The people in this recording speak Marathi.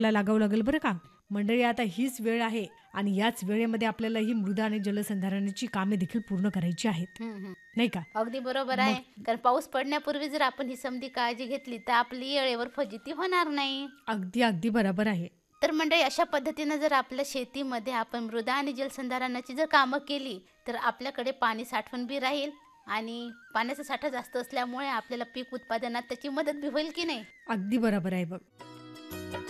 ला लागावं लागेल बरं का. मंडळी आता हीच वेळ आहे आणि याच वेळेमध्ये आपल्याला ही मृदा आणि जलसंधारणाची कामे देखील पूर्ण करायची आहेत. हं, हं. नाही का? अगदी बरोबर मग आहे. कारण पाऊस पडण्यापूर्वी जर आपण ही समधी काळजी घेतली, तर आपली वेळेवर फजिती होणार नाही. अगदी, अगदी बरोबर आहे. तर मंडळी अशा पद्धतीनं जर आपल्या शेतीमध्ये आपण मृदा आणि जलसंधारणाची जर कामं केली, तर आपल्याकडे पाणी साठवण बी राहील आणि पाण्याचा साठा जास्त असल्यामुळे आपल्याला पीक उत्पादनात त्याची मदत बी होईल की नाही? अगदी बरोबर आहे बघ.